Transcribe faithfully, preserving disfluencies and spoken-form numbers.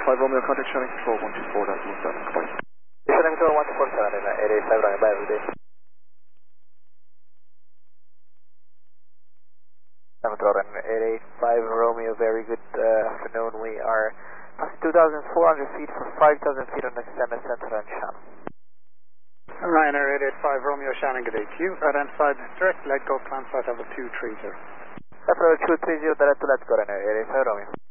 five Romeo, contact Shannon Control one two four point one seven. Goodbye. Shannon Control one two four seven in eight eight five Romeo, bye everybody. Shannon Control eight eight five Romeo, very good uh, afternoon. We are past two thousand four hundred feet for five thousand feet on extended center and channel. Ryanair eight eight five Romeo, Shannon, good day to you. Right hand side, direct let go, climb flight level two three zero. Level two three zero, direct to let's go, Ryanair eight eight five Romeo.